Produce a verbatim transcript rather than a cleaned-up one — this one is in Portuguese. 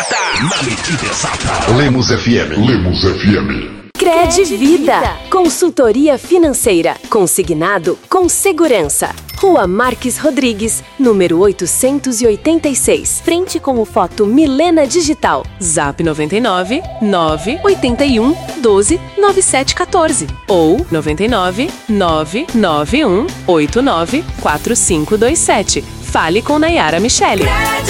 certa. Na medida exata. Lemos F M. Lemos F M. Cred Vida. Consultoria financeira. Consignado com segurança. Rua Marques Rodrigues, número oitocentos e oitenta e seis. Frente com o Foto Milena Digital. Zap noventa e nove, nove oito um, doze, nove sete um quatro. Ou noventa e nove, nove nove um, oito nove, quatro cinco dois sete. Fale com Nayara Michele.